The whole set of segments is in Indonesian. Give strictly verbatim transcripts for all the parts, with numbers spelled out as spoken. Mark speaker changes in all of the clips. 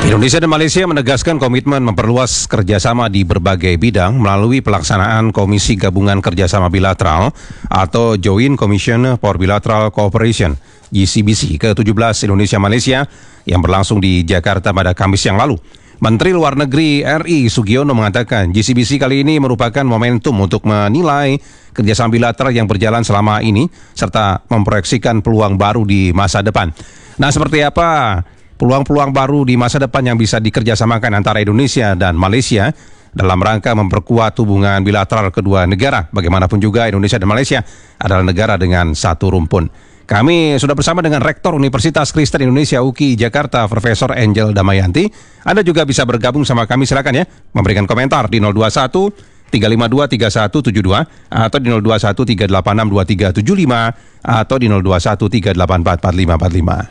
Speaker 1: Indonesia dan Malaysia menegaskan komitmen memperluas kerjasama di berbagai bidang melalui pelaksanaan Komisi Gabungan Kerjasama Bilateral atau Joint Commission for Bilateral Cooperation G C B C ke tujuh belas Indonesia-Malaysia yang berlangsung di Jakarta pada Kamis yang lalu. Menteri Luar Negeri R I Sugiono mengatakan G C B C kali ini merupakan momentum untuk menilai kerjasama bilateral yang berjalan selama ini serta memproyeksikan peluang baru di masa depan. Nah, seperti apa peluang-peluang baru di masa depan yang bisa dikerjasamakan antara Indonesia dan Malaysia dalam rangka memperkuat hubungan bilateral kedua negara? Bagaimanapun juga Indonesia dan Malaysia adalah negara dengan satu rumpun. Kami sudah bersama dengan Rektor Universitas Kristen Indonesia U K I Jakarta, Profesor Angel Damayanti. Anda juga bisa bergabung sama kami, silakan ya, memberikan komentar di nol dua satu tiga lima dua tiga satu tujuh dua atau di nol dua satu tiga delapan enam dua tiga tujuh lima atau di nol dua satu tiga delapan empat empat lima empat lima.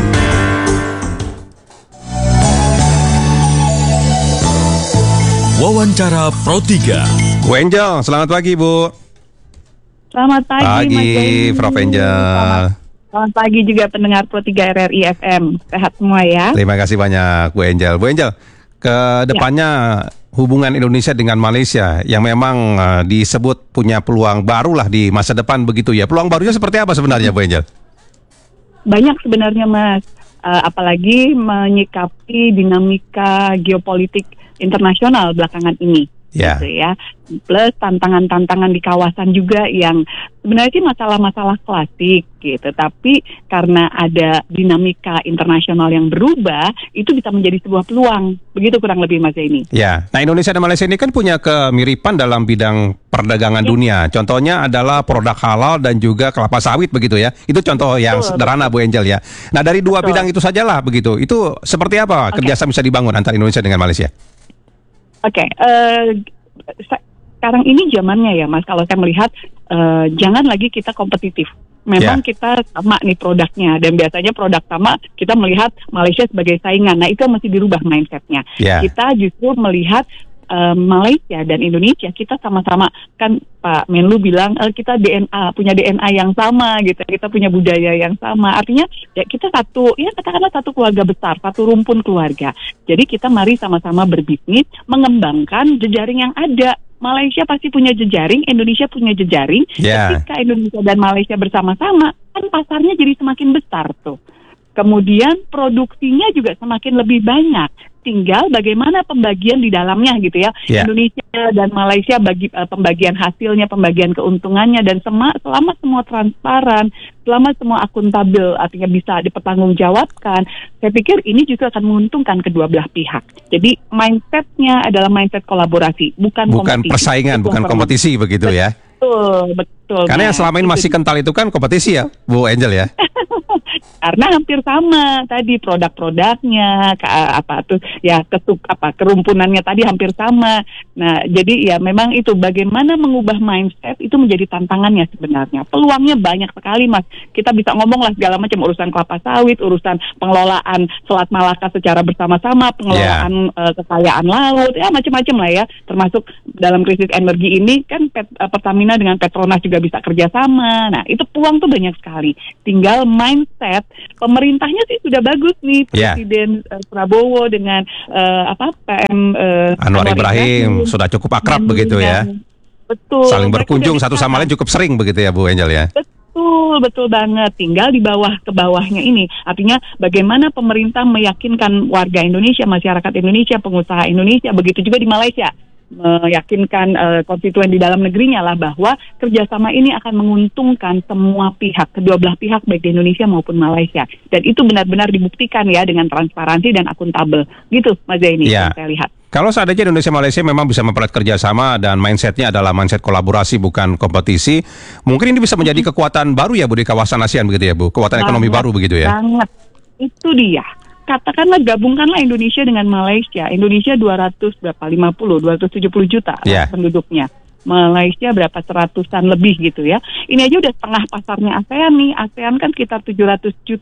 Speaker 2: Wawancara Pro tiga.
Speaker 1: Bu Angel, selamat pagi Bu.
Speaker 3: Selamat pagi,
Speaker 1: pagi Prof Angel.
Speaker 3: Selamat, selamat pagi juga pendengar Pro tiga R R I F M. Sehat semua ya.
Speaker 1: Terima kasih banyak Bu Angel. Bu Angel, ke depannya ya, hubungan Indonesia dengan Malaysia yang memang uh, disebut punya peluang baru lah di masa depan begitu ya. Peluang barunya seperti apa sebenarnya Bu Angel?
Speaker 3: Banyak sebenarnya Mas. Uh, apalagi menyikapi dinamika geopolitik internasional belakangan ini,
Speaker 1: yeah.
Speaker 3: gitu ya. Plus tantangan-tantangan di kawasan juga yang sebenarnya sih masalah-masalah klasik, gitu. Tapi karena ada dinamika internasional yang berubah, itu bisa menjadi sebuah peluang. Begitu kurang lebih Mas ini.
Speaker 1: Ya, yeah. Nah Indonesia dan Malaysia ini kan punya kemiripan dalam bidang perdagangan yeah. dunia. Contohnya adalah produk halal dan juga kelapa sawit begitu ya. Itu contoh yang betul, sederhana betul. Bu Angel ya. Nah dari dua betul. bidang itu sajalah begitu. Itu seperti apa okay. kerjasama bisa dibangun antara Indonesia dengan Malaysia?
Speaker 3: Oke, okay, uh, sekarang ini zamannya ya Mas, kalau saya melihat uh, jangan lagi kita kompetitif. Memang yeah. kita sama nih produknya, dan biasanya produk sama kita melihat Malaysia sebagai saingan. Nah itu masih dirubah mindsetnya. Yeah. Kita justru melihat uh, Malaysia dan Indonesia, kita sama-sama, kan Pak Menlu bilang uh, kita D N A, punya D N A yang sama gitu, kita punya budaya yang sama. Artinya ya kita satu, ya katakanlah satu keluarga besar, satu rumpun keluarga. Jadi kita mari sama-sama berbisnis, mengembangkan jejaring yang ada. Malaysia pasti punya jejaring, Indonesia punya jejaring. Yeah. Ketika Indonesia dan Malaysia bersama-sama, kan pasarnya jadi semakin besar tuh. Kemudian produksinya juga semakin lebih banyak. Tinggal bagaimana pembagian di dalamnya gitu ya. Yeah. Indonesia dan Malaysia bagi uh, pembagian hasilnya, pembagian keuntungannya, dan sema, selama semua transparan, selama semua akuntabel, artinya bisa dipertanggungjawabkan, saya pikir ini juga akan menguntungkan kedua belah pihak. Jadi mindsetnya adalah mindset kolaborasi, bukan
Speaker 1: bukan
Speaker 3: kompetisi.
Speaker 1: persaingan, bukan kompetisi begitu ya.
Speaker 3: Betul, betul.
Speaker 1: Karena yang selama ini masih kental itu kan kompetisi ya, Bu Angel ya.
Speaker 3: Karena hampir sama tadi produk-produknya, ke, apa tuh ya ketuk apa kerumpunannya tadi hampir sama. Nah, jadi ya memang itu bagaimana mengubah mindset itu menjadi tantangannya sebenarnya. Peluangnya banyak sekali Mas. Kita bisa ngomong lah segala macam, urusan kelapa sawit, urusan pengelolaan Selat Malaka secara bersama-sama, pengelolaan yeah. uh, kekayaan laut, ya macam-macam lah ya. Termasuk dalam krisis energi ini kan Pet, uh, Pertamina dengan Petronas juga bisa kerjasama. Nah, itu peluang tuh banyak sekali. Tinggal mindset. Pemerintahnya sih sudah bagus nih, Presiden yeah. uh, Prabowo dengan uh, apa P M uh,
Speaker 1: Anwar, Anwar Ibrahim, Ibrahim sudah cukup akrab begitu ya.
Speaker 3: Betul.
Speaker 1: Saling berkunjung satu sama lain cukup sering begitu ya Bu Angel ya.
Speaker 3: Betul, betul banget. Tinggal di bawah ke bawahnya ini. Artinya bagaimana pemerintah meyakinkan warga Indonesia, masyarakat Indonesia, pengusaha Indonesia, begitu juga di Malaysia, meyakinkan uh, konstituen di dalam negerinya lah bahwa kerjasama ini akan menguntungkan semua pihak, kedua belah pihak baik di Indonesia maupun Malaysia, dan itu benar-benar dibuktikan ya dengan transparansi dan akuntabel gitu Mas Zaini
Speaker 1: ya.
Speaker 3: Yang saya lihat.
Speaker 1: Kalau seandainya Indonesia Malaysia memang bisa mempererat kerjasama dan mindsetnya adalah mindset kolaborasi bukan kompetisi, mungkin ini bisa menjadi kekuatan baru ya Bu di kawasan ASEAN begitu ya Bu, kekuatan banget, ekonomi baru begitu ya.
Speaker 3: Banget, itu dia. Katakanlah gabungkanlah Indonesia dengan Malaysia. Indonesia dua ratus berapa lima puluh, dua ratus tujuh puluh juta yeah. penduduknya. Malaysia berapa seratusan lebih gitu ya. Ini aja udah setengah pasarnya ASEAN nih. ASEAN kan sekitar tujuh ratus juta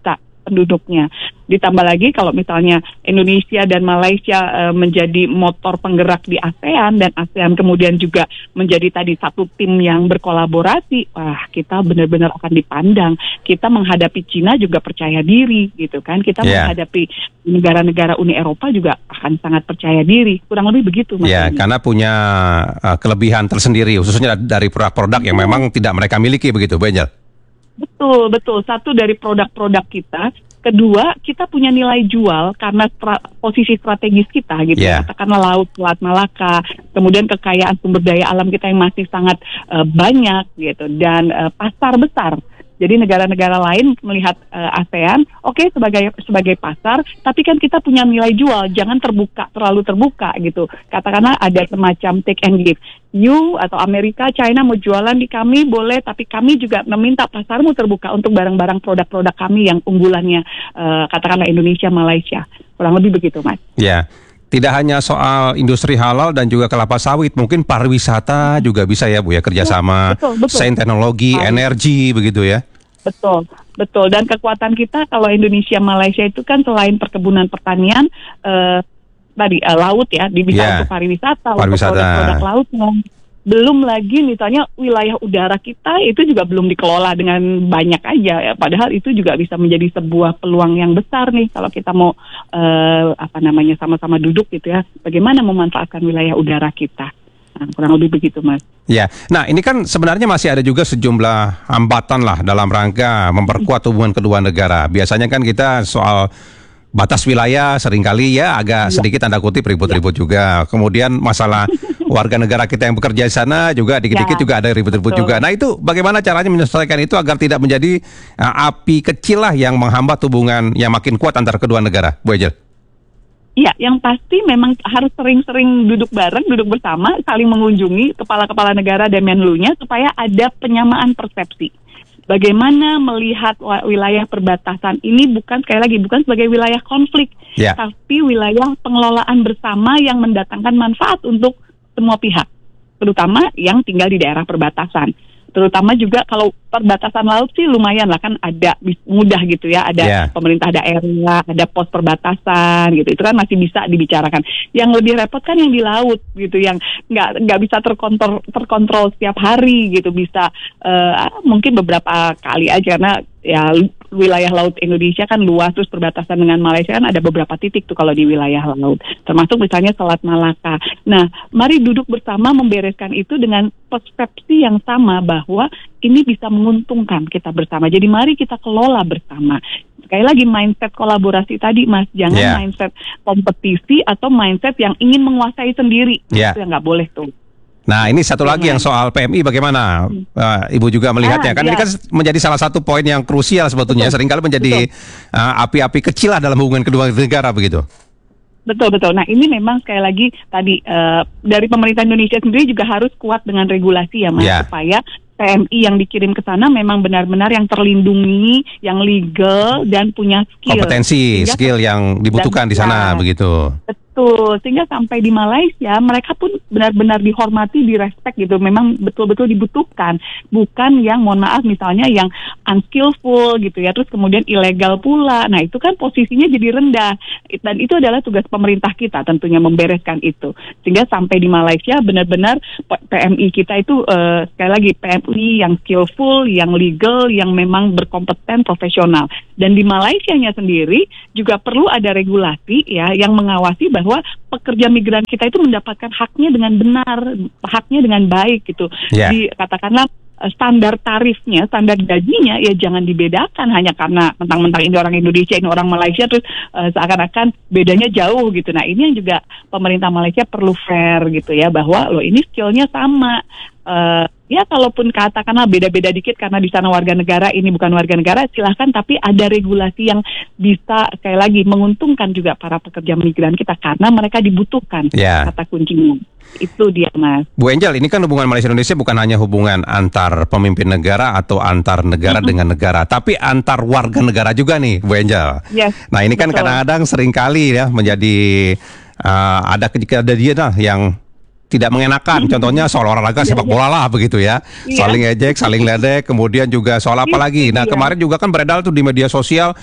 Speaker 3: penduduknya. Ditambah lagi kalau misalnya Indonesia dan Malaysia uh, menjadi motor penggerak di ASEAN dan ASEAN kemudian juga menjadi tadi satu tim yang berkolaborasi, wah kita benar-benar akan dipandang. Kita menghadapi Cina juga percaya diri gitu kan. Kita yeah. menghadapi negara-negara Uni Eropa juga akan sangat percaya diri. Kurang lebih begitu Mas.
Speaker 1: Ya, yeah, karena punya uh, kelebihan tersendiri khususnya dari produk-produk yang memang tidak mereka miliki begitu, Bu Angel.
Speaker 3: Betul, betul. Satu dari produk-produk kita. Kedua, kita punya nilai jual karena stra- posisi strategis kita gitu.
Speaker 1: Yeah.
Speaker 3: Katakanlah Laut Selat Malaka, kemudian kekayaan sumber daya alam kita yang masih sangat uh, banyak gitu, dan uh, pasar besar. Jadi negara-negara lain melihat uh, ASEAN, oke okay, sebagai sebagai pasar, tapi kan kita punya nilai jual, jangan terbuka terlalu terbuka gitu. Katakanlah ada semacam take and give. You atau Amerika, China mau jualan di kami boleh, tapi kami juga meminta pasarmu terbuka untuk barang-barang produk-produk kami yang unggulannya, uh, katakanlah Indonesia, Malaysia. Kurang lebih begitu, Mas.
Speaker 1: Ya. Yeah. Tidak hanya soal industri halal dan juga kelapa sawit, mungkin pariwisata juga bisa ya Bu ya, kerjasama,
Speaker 3: betul, betul.
Speaker 1: sains teknologi, Hari. energi begitu ya.
Speaker 3: Betul, betul. Dan kekuatan kita kalau Indonesia Malaysia itu kan selain perkebunan pertanian, eh, tadi eh, laut ya, bisa yeah. untuk pariwisata,
Speaker 1: pariwisata,
Speaker 3: untuk produk-produk lautnya. Belum lagi misalnya wilayah udara kita itu juga belum dikelola dengan banyak aja ya. Padahal itu juga bisa menjadi sebuah peluang yang besar nih kalau kita mau uh, apa namanya sama-sama duduk gitu ya. Bagaimana memanfaatkan wilayah udara kita. Nah, kurang lebih begitu Mas.
Speaker 1: Ya, nah ini kan sebenarnya masih ada juga sejumlah hambatan lah dalam rangka memperkuat hubungan kedua negara. Biasanya kan kita soal batas wilayah seringkali ya agak ya. sedikit tanda kutip ribut-ribut ya. juga. Kemudian masalah warga negara kita yang bekerja di sana juga dikit-dikit ya. juga ada ribut-ribut juga. Nah itu bagaimana caranya menyelesaikan itu agar tidak menjadi uh, api kecil lah yang menghambat hubungan yang makin kuat antara kedua negara, Bu Angel?
Speaker 3: Iya, yang pasti memang harus sering-sering duduk bareng, duduk bersama, saling mengunjungi kepala-kepala negara dan menlunya supaya ada penyamaan persepsi. Bagaimana melihat wilayah perbatasan ini bukan sekali lagi bukan sebagai wilayah konflik, yeah. tapi wilayah pengelolaan bersama yang mendatangkan manfaat untuk semua pihak, terutama yang tinggal di daerah perbatasan. Terutama juga kalau perbatasan laut sih lumayan lah kan ada mudah gitu ya, ada yeah. pemerintah daerah, ada pos perbatasan gitu, itu kan masih bisa dibicarakan. Yang lebih repot kan yang di laut gitu, yang nggak nggak bisa terkontrol terkontrol setiap hari gitu, bisa uh, mungkin beberapa kali aja karena ya wilayah laut Indonesia kan luas, terus perbatasan dengan Malaysia kan ada beberapa titik tuh kalau di wilayah laut, termasuk misalnya Selat Malaka. Nah, mari duduk bersama membereskan itu dengan persepsi yang sama bahwa ini bisa menguntungkan kita bersama. Jadi mari kita kelola bersama. Sekali lagi mindset kolaborasi tadi Mas, jangan yeah. mindset kompetisi atau mindset yang ingin menguasai sendiri. Yeah. Itu yang nggak boleh tuh.
Speaker 1: Nah ini satu lagi yang soal P M I bagaimana uh, Ibu juga melihatnya, ah, kan ya. Ini kan menjadi salah satu poin yang krusial sebetulnya, betul. Seringkali menjadi uh, api-api kecil lah dalam hubungan kedua negara begitu.
Speaker 3: Betul, betul. Nah ini memang sekali lagi tadi uh, dari pemerintah Indonesia sendiri juga harus kuat dengan regulasi ya Mas, ya. Supaya P M I yang dikirim ke sana memang benar-benar yang terlindungi, yang legal dan punya skill.
Speaker 1: Kompetensi, sehingga, skill yang dibutuhkan di sana ya, begitu.
Speaker 3: Betul, sehingga sampai di Malaysia mereka pun benar-benar dihormati, direspek gitu. Memang betul-betul dibutuhkan, bukan yang mohon maaf misalnya yang unskillful gitu ya, terus kemudian ilegal pula. Nah itu kan posisinya jadi rendah, dan itu adalah tugas pemerintah kita tentunya membereskan itu, sehingga sampai di Malaysia benar-benar P M I kita itu uh, sekali lagi P M I yang skillful, yang legal, yang memang berkompeten, profesional. Dan di Malaysianya sendiri juga perlu ada regulasi ya yang mengawasi bahwa bahwa pekerja migran kita itu mendapatkan haknya dengan benar, haknya dengan baik gitu. Yeah. Di katakanlah standar tarifnya, standar gajinya ya jangan dibedakan hanya karena mentang-mentang ini orang Indonesia, ini orang Malaysia, terus uh, seakan-akan bedanya jauh gitu. Nah ini yang juga pemerintah Malaysia perlu fair gitu ya, bahwa loh ini skillnya sama. Uh, ya kalaupun katakanlah beda-beda dikit karena di sana warga negara, ini bukan warga negara, silahkan, tapi ada regulasi yang bisa sekali lagi menguntungkan juga para pekerja migran kita karena mereka dibutuhkan. Yeah. Kata kuncinya itu dia Mas.
Speaker 1: Bu Angel, ini kan hubungan Malaysia Indonesia bukan hanya hubungan antar pemimpin negara atau antar negara mm-hmm. dengan negara, tapi antar warga negara juga nih Bu Angel. Yes, nah ini kan betul. Kadang-kadang seringkali ya menjadi uh, ada kejadian lah yang tidak mengenakan, contohnya soal olahraga sepak bola lah begitu ya, yeah. saling ejek, saling ledek, kemudian juga soal apa lagi. Nah kemarin juga kan beredar tuh di media sosial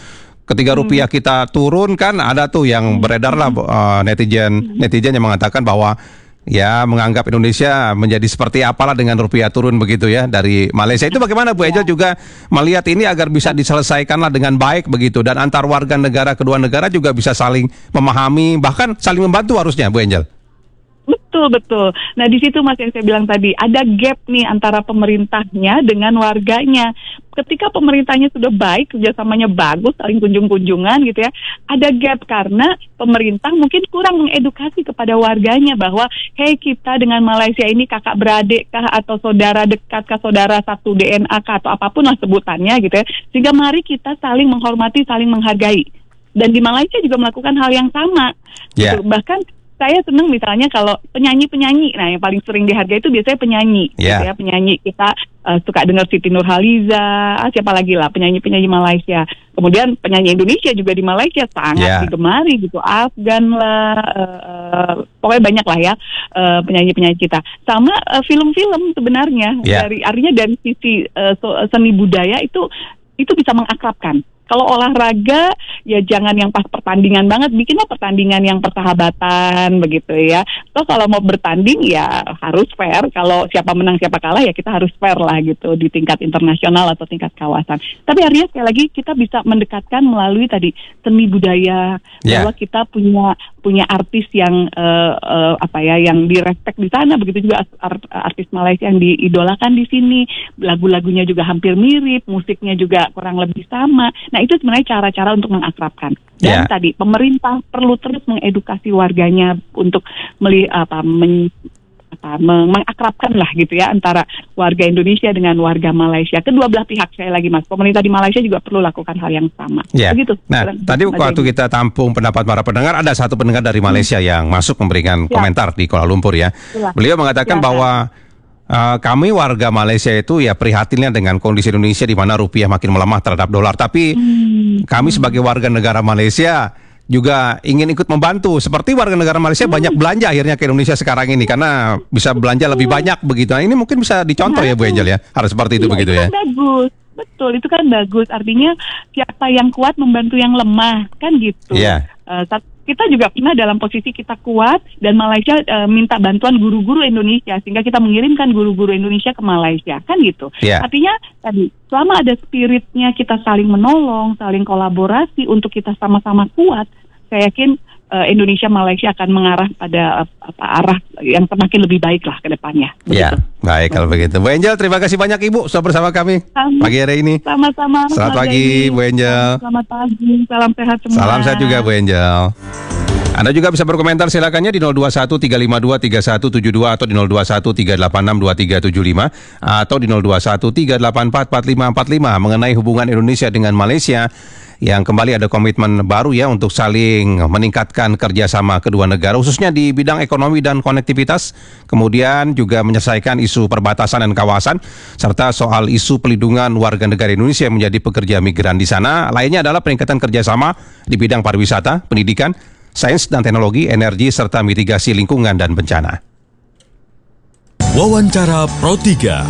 Speaker 1: Ketika rupiah kita turun kan ada tuh yang beredar lah uh, netizen netizen yang mengatakan bahwa ya menganggap Indonesia menjadi seperti apalah dengan rupiah turun begitu ya dari Malaysia. Itu bagaimana Bu Angel juga melihat ini agar bisa diselesaikanlah dengan baik begitu, dan antar warga negara kedua negara juga bisa saling memahami bahkan saling membantu harusnya Bu Angel.
Speaker 3: Betul, betul. Nah, di situ Mas yang saya bilang tadi, ada gap nih antara pemerintahnya dengan warganya. Ketika pemerintahnya sudah baik, kerjasamanya bagus, saling kunjung-kunjungan gitu ya, ada gap karena pemerintah mungkin kurang mengedukasi kepada warganya bahwa, hey, kita dengan Malaysia ini kakak beradik kah, atau saudara dekat kah, saudara satu D N A kah, atau apapun lah sebutannya gitu ya. Sehingga mari kita saling menghormati, saling menghargai. Dan di Malaysia juga melakukan hal yang sama.
Speaker 1: Yeah.
Speaker 3: Gitu. Bahkan saya senang misalnya kalau penyanyi-penyanyi, nah yang paling sering dihargai itu biasanya penyanyi,
Speaker 1: yeah.
Speaker 3: gitu ya, penyanyi kita uh, suka dengar Siti Nurhaliza, ah, siapa lagi lah penyanyi-penyanyi Malaysia. Kemudian penyanyi Indonesia juga di Malaysia sangat
Speaker 1: yeah.
Speaker 3: digemari gitu, Afgan lah, uh, uh, pokoknya banyak lah ya uh, penyanyi-penyanyi kita. Sama uh, film-film sebenarnya
Speaker 1: yeah.
Speaker 3: dari artinya dari sisi uh, so, seni budaya itu itu bisa mengakrabkan. Kalau olahraga, ya jangan yang pas pertandingan banget, bikinlah pertandingan yang persahabatan, begitu ya. Terus kalau mau bertanding, ya harus fair. Kalau siapa menang, siapa kalah, ya kita harus fair lah gitu, di tingkat internasional atau tingkat kawasan. Tapi artinya sekali lagi, kita bisa mendekatkan melalui tadi, seni budaya,
Speaker 1: yeah.
Speaker 3: bahwa kita punya punya artis yang, uh, uh, apa ya, yang direspek di sana, begitu juga art- artis Malaysia yang diidolakan di sini, lagu-lagunya juga hampir mirip, musiknya juga kurang lebih sama. Nah, itu sebenarnya cara-cara untuk mengakrabkan. Dan
Speaker 1: yeah.
Speaker 3: tadi pemerintah perlu terus mengedukasi warganya untuk meli, apa, men, apa, mengakrabkan lah gitu ya antara warga Indonesia dengan warga Malaysia. Kedua belah pihak saya lagi Mas. Pemerintah di Malaysia juga perlu lakukan hal yang sama.
Speaker 1: Yeah.
Speaker 3: Begitu.
Speaker 1: Nah,
Speaker 3: Betul.
Speaker 1: tadi waktu
Speaker 3: Betul.
Speaker 1: kita tampung pendapat para pendengar, ada satu pendengar dari Malaysia hmm. yang masuk memberikan
Speaker 3: ya.
Speaker 1: komentar di Kuala Lumpur ya. ya. Beliau mengatakan ya, bahwa Uh, kami warga Malaysia itu ya prihatinnya dengan kondisi Indonesia di mana rupiah makin melemah terhadap dolar. Tapi hmm. kami sebagai warga negara Malaysia juga ingin ikut membantu. Seperti warga negara Malaysia hmm. banyak belanja akhirnya ke Indonesia sekarang ini karena bisa belanja lebih banyak begitu. Nah, ini mungkin bisa dicontoh nah, ya Bu Angel ya. Harus seperti itu ya, begitu
Speaker 3: itu
Speaker 1: ya.
Speaker 3: Bagus. Betul, itu kan bagus. Artinya siapa yang kuat membantu yang lemah, kan gitu.
Speaker 1: Iya.
Speaker 3: Uh, kita juga pernah dalam posisi kita kuat dan Malaysia uh, minta bantuan guru-guru Indonesia sehingga kita mengirimkan guru-guru Indonesia ke Malaysia, kan gitu.
Speaker 1: Yeah.
Speaker 3: Artinya tadi selama ada spiritnya kita saling menolong, saling kolaborasi untuk kita sama-sama kuat, saya yakin uh, Indonesia Malaysia akan mengarah pada uh, apa, arah yang semakin lebih baik lah ke depannya.
Speaker 1: Ya, baik kalau begitu. Bu Angel, terima kasih banyak Ibu sudah bersama kami
Speaker 3: Sama,
Speaker 1: pagi hari ini.
Speaker 3: Sama-sama.
Speaker 1: Selamat pagi Bu Angel.
Speaker 3: Selamat pagi, salam sehat semua.
Speaker 1: Salam sehat juga Bu Angel. Anda juga bisa berkomentar silakannya di nol dua satu tiga lima dua tiga satu tujuh dua atau di nol dua satu tiga delapan enam dua tiga tujuh lima atau di nol dua satu tiga delapan empat empat lima empat lima mengenai hubungan Indonesia dengan Malaysia yang kembali ada komitmen baru ya untuk saling meningkatkan kerjasama kedua negara khususnya di bidang ekonomi dan konektivitas, kemudian juga menyelesaikan isu perbatasan dan kawasan serta soal isu pelindungan warga negara Indonesia yang menjadi pekerja migran di sana. Lainnya adalah peningkatan kerjasama di bidang pariwisata, pendidikan, sains dan teknologi, energi, serta mitigasi lingkungan dan bencana.
Speaker 2: Wawancara Pro tiga.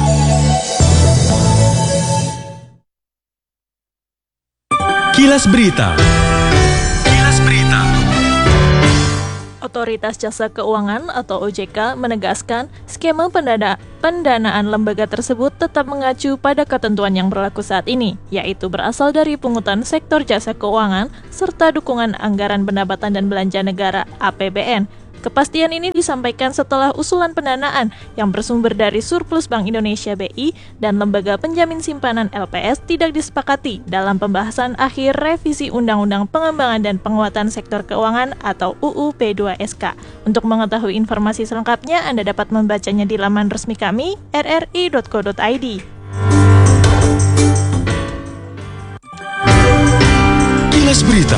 Speaker 2: Kilas Berita. Kilas Berita.
Speaker 4: Otoritas Jasa Keuangan atau O J K menegaskan skema pendana, pendanaan lembaga tersebut tetap mengacu pada ketentuan yang berlaku saat ini, yaitu berasal dari pungutan sektor jasa keuangan serta dukungan anggaran pendapatan dan belanja negara A P B N. Kepastian ini disampaikan setelah usulan pendanaan yang bersumber dari surplus Bank Indonesia B I dan Lembaga Penjamin Simpanan L P S tidak disepakati dalam pembahasan akhir revisi Undang-Undang Pengembangan dan Penguatan Sektor Keuangan atau U U P dua S K. Untuk mengetahui informasi selengkapnya, Anda dapat membacanya di laman resmi kami r r i dot co dot i d.
Speaker 2: Kilas Berita.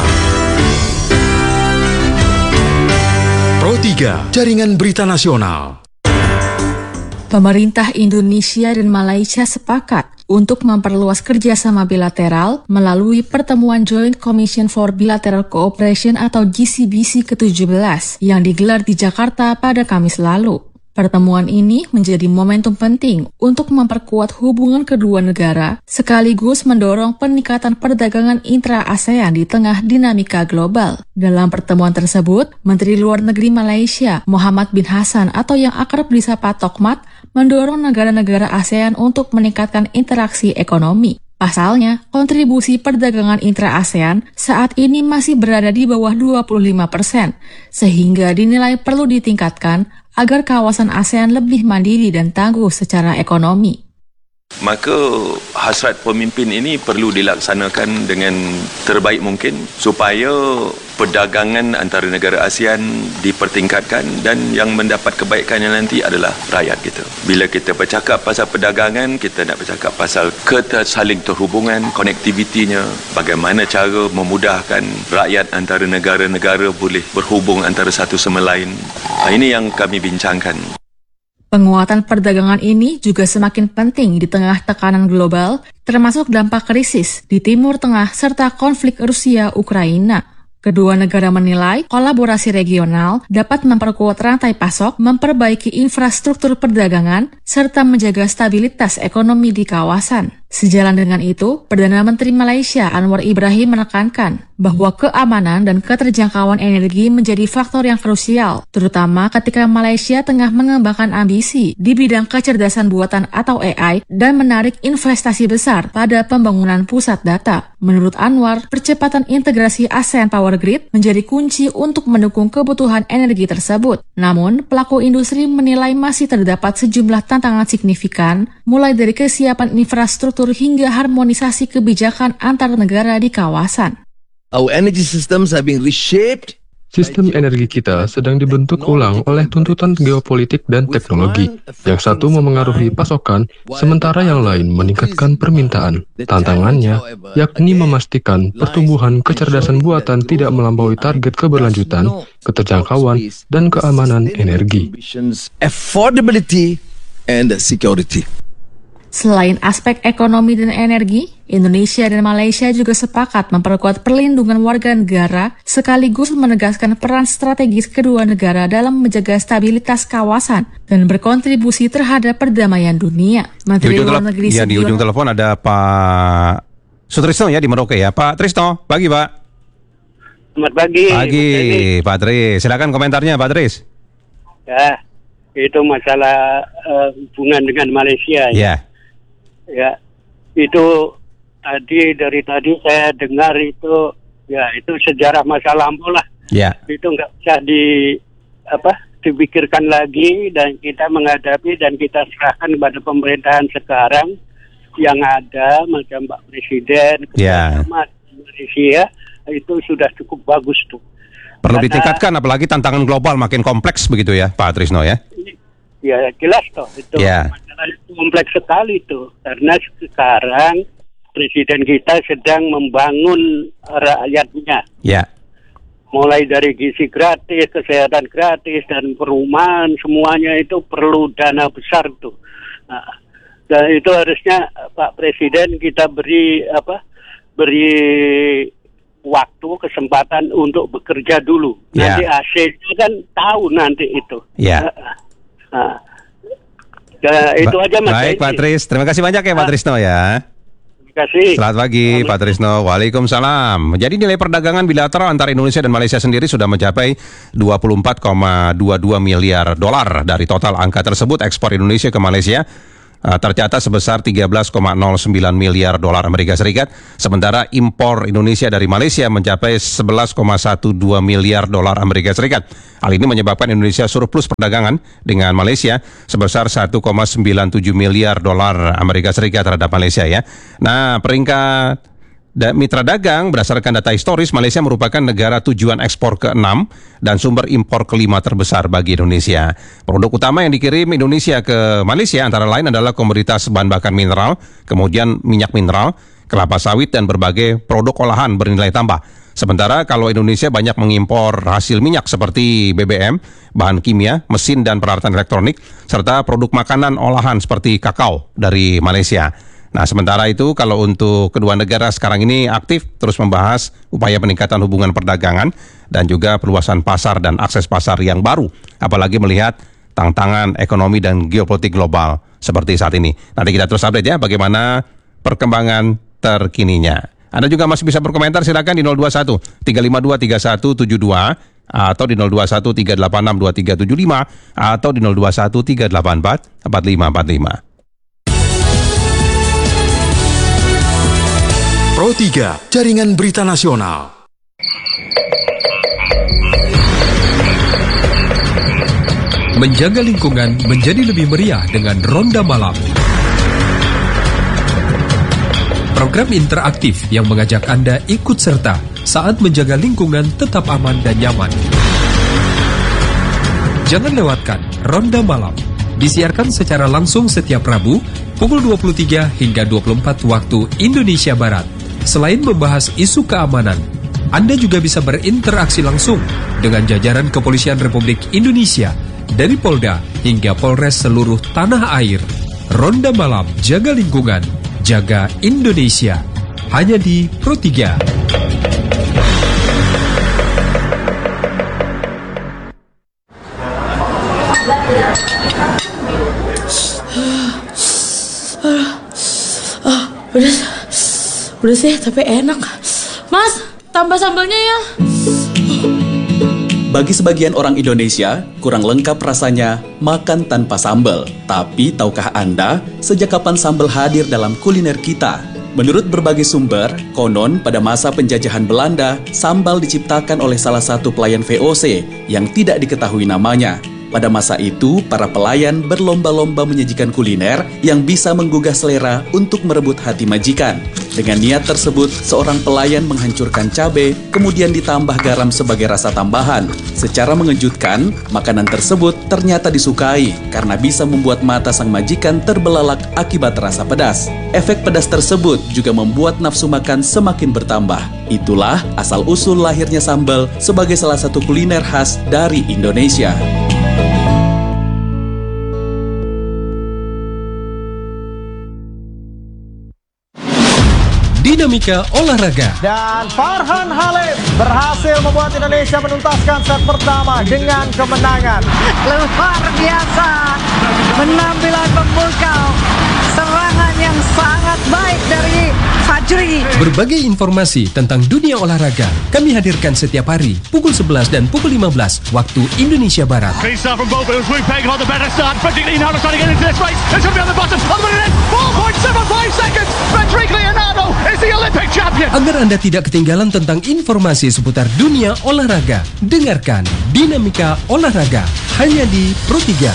Speaker 2: Pro tiga, Jaringan Berita Nasional.
Speaker 5: Pemerintah Indonesia dan Malaysia sepakat untuk memperluas kerjasama bilateral melalui pertemuan Joint Commission for Bilateral Cooperation atau G C B C ke tujuh belas yang digelar di Jakarta pada Kamis lalu. Pertemuan ini menjadi momentum penting untuk memperkuat hubungan kedua negara, sekaligus mendorong peningkatan perdagangan intra-ASEAN di tengah dinamika global. Dalam pertemuan tersebut, Menteri Luar Negeri Malaysia, Muhammad bin Hassan atau yang akrab disapa Tokmat, mendorong negara-negara ASEAN untuk meningkatkan interaksi ekonomi. Pasalnya, kontribusi perdagangan intra-ASEAN saat ini masih berada di bawah dua puluh lima persen, sehingga dinilai perlu ditingkatkan agar kawasan ASEAN lebih mandiri dan tangguh secara ekonomi.
Speaker 6: Maka hasrat pemimpin ini perlu dilaksanakan dengan terbaik mungkin supaya perdagangan antara negara ASEAN dipertingkatkan dan yang mendapat kebaikannya nanti adalah rakyat kita. Bila kita bercakap pasal perdagangan, kita nak bercakap pasal ketersaling terhubungan, konektivitinya, bagaimana cara memudahkan rakyat antara negara-negara boleh berhubung antara satu sama lain. Ini yang kami bincangkan.
Speaker 5: Penguatan perdagangan ini juga semakin penting di tengah tekanan global, termasuk dampak krisis di Timur Tengah serta konflik Rusia-Ukraina. Kedua negara menilai kolaborasi regional dapat memperkuat rantai pasok, memperbaiki infrastruktur perdagangan, serta menjaga stabilitas ekonomi di kawasan. Sejalan dengan itu, Perdana Menteri Malaysia Anwar Ibrahim menekankan bahwa keamanan dan keterjangkauan energi menjadi faktor yang krusial, terutama ketika Malaysia tengah mengembangkan ambisi di bidang kecerdasan buatan atau A I dan menarik investasi besar pada pembangunan pusat data. Menurut Anwar, percepatan integrasi ASEAN Power Grid menjadi kunci untuk mendukung kebutuhan energi tersebut. Namun, pelaku industri menilai masih terdapat sejumlah tantangan signifikan, mulai dari kesiapan infrastruktur hingga harmonisasi kebijakan antar negara di kawasan.
Speaker 7: Our energy systems are being reshaped.
Speaker 8: Sistem energi kita sedang dibentuk ulang oleh tuntutan geopolitik dan teknologi. Yang satu memengaruhi pasokan, sementara yang lain meningkatkan permintaan. Tantangannya, yakni memastikan pertumbuhan kecerdasan buatan tidak melampaui target keberlanjutan, keterjangkauan, dan keamanan energi.
Speaker 7: Affordability and security.
Speaker 5: Selain aspek ekonomi dan energi, Indonesia dan Malaysia juga sepakat memperkuat perlindungan warga negara sekaligus menegaskan peran strategis kedua negara dalam menjaga stabilitas kawasan dan berkontribusi terhadap perdamaian dunia. Menteri Luar Negeri
Speaker 1: ya, di ujung telepon ada Pak Sutrisno ya di Merauke ya. Pak Trisno, pagi Pak.
Speaker 9: Selamat pagi.
Speaker 1: Pagi Pak Tris. Silakan komentarnya Pak Tris.
Speaker 9: Ya, itu masalah uh, hubungan dengan Malaysia. Ya.
Speaker 1: Ya.
Speaker 9: Ya, itu tadi dari tadi saya dengar itu, ya itu sejarah masa lampau lah.
Speaker 1: Ya.
Speaker 9: Itu nggak bisa di apa dipikirkan lagi dan kita menghadapi dan kita serahkan kepada pemerintahan sekarang yang ada macam Pak Presiden,
Speaker 1: ya.
Speaker 9: Malaysia itu sudah cukup bagus tuh.
Speaker 1: Perlu
Speaker 9: Karena,
Speaker 1: ditingkatkan apalagi tantangan global makin kompleks begitu ya Pak Trisno ya.
Speaker 9: Ya jelas toh itu.
Speaker 1: Ya.
Speaker 9: Kompleks sekali itu karena sekarang presiden kita sedang membangun rakyatnya.
Speaker 1: Ya.
Speaker 9: Mulai dari gizi gratis, kesehatan gratis dan perumahan semuanya itu perlu dana besar tuh. Nah, dan itu harusnya Pak Presiden kita beri apa? Beri waktu kesempatan untuk bekerja dulu.
Speaker 1: Ya.
Speaker 9: Nanti hasilnya kan tahu nanti itu.
Speaker 1: Ya.
Speaker 9: Nah, nah, itu
Speaker 1: ba-
Speaker 9: aja Mas.
Speaker 1: Baik Pak Tris, terima kasih banyak ya Pak Trisno ya.
Speaker 9: Terima kasih.
Speaker 1: Selamat pagi Pak Trisno. Waalaikumsalam. Jadi nilai perdagangan bilateral antara Indonesia dan Malaysia sendiri sudah mencapai dua puluh empat koma dua dua miliar dolar. Dari total angka tersebut, ekspor Indonesia ke Malaysia uh, tercatat sebesar tiga belas koma nol sembilan miliar dolar Amerika Serikat. Sementara impor Indonesia dari Malaysia mencapai sebelas koma satu dua miliar dolar Amerika Serikat. Hal ini menyebabkan Indonesia surplus perdagangan dengan Malaysia sebesar satu koma sembilan tujuh miliar dolar Amerika Serikat terhadap Malaysia ya. Nah, peringkat da- mitra dagang berdasarkan data historis, Malaysia merupakan negara tujuan ekspor keenam dan sumber impor kelima terbesar bagi Indonesia. Produk utama yang dikirim Indonesia ke Malaysia antara lain adalah komoditas bahan bakar mineral, kemudian minyak mineral, kelapa sawit, dan berbagai produk olahan bernilai tambah. Sementara kalau Indonesia banyak mengimpor hasil minyak seperti B B M, bahan kimia, mesin dan peralatan elektronik, serta produk makanan olahan seperti kakao dari Malaysia. Nah, sementara itu kalau untuk kedua negara sekarang ini aktif terus membahas upaya peningkatan hubungan perdagangan dan juga perluasan pasar dan akses pasar yang baru. Apalagi melihat tantangan ekonomi dan geopolitik global seperti saat ini. Nanti kita terus update ya bagaimana perkembangan terkininya. Anda juga masih bisa berkomentar, silakan di nol dua satu tiga lima dua tiga satu tujuh dua atau di nol dua satu tiga delapan enam dua tiga tujuh lima atau di nol dua satu tiga delapan empat empat lima empat lima.
Speaker 2: Pro tiga, Jaringan Berita Nasional.
Speaker 10: Menjaga lingkungan menjadi lebih meriah dengan Ronda Malam. Program interaktif yang mengajak Anda ikut serta saat menjaga lingkungan tetap aman dan nyaman. Jangan lewatkan Ronda Malam. Disiarkan secara langsung setiap Rabu pukul dua puluh tiga hingga dua puluh empat waktu Indonesia Barat. Selain membahas isu keamanan, Anda juga bisa berinteraksi langsung dengan jajaran Kepolisian Republik Indonesia dari Polda hingga Polres seluruh tanah air. Ronda Malam, jaga lingkungan, jaga Indonesia. Hanya di Pro tiga.
Speaker 11: Ah, udah, udah sih, tapi enak. Mas, tambah sambalnya ya.
Speaker 12: Bagi sebagian orang Indonesia, kurang lengkap rasanya makan tanpa sambal. Tapi tahukah Anda, sejak kapan sambal hadir dalam kuliner kita? Menurut berbagai sumber, konon pada masa penjajahan Belanda, sambal diciptakan oleh salah satu pelayan V O C yang tidak diketahui namanya. Pada masa itu, para pelayan berlomba-lomba menyajikan kuliner yang bisa menggugah selera untuk merebut hati majikan. Dengan niat tersebut, seorang pelayan menghancurkan cabai, kemudian ditambah garam sebagai rasa tambahan. Secara mengejutkan, makanan tersebut ternyata disukai karena bisa membuat mata sang majikan terbelalak akibat rasa pedas. Efek pedas tersebut juga membuat nafsu makan semakin bertambah. Itulah asal-usul lahirnya sambal sebagai salah satu kuliner khas dari Indonesia.
Speaker 10: Dinamika olahraga.
Speaker 13: Dan Farhan Halim berhasil membuat Indonesia menuntaskan set pertama dengan kemenangan.
Speaker 14: Luar biasa, penampilan memukau, serangan yang sangat baik dari Fajri.
Speaker 10: Berbagai informasi tentang dunia olahraga kami hadirkan setiap hari pukul sebelas dan pukul lima belas waktu Indonesia Barat. Agar Anda tidak ketinggalan tentang informasi seputar dunia olahraga, dengarkan Dinamika Olahraga hanya di Pro tiga.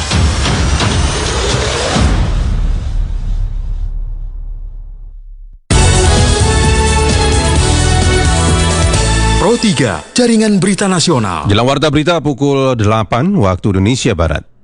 Speaker 2: Pro tiga, Jaringan Berita Nasional.
Speaker 1: Jelang warta berita pukul delapan waktu Indonesia Barat.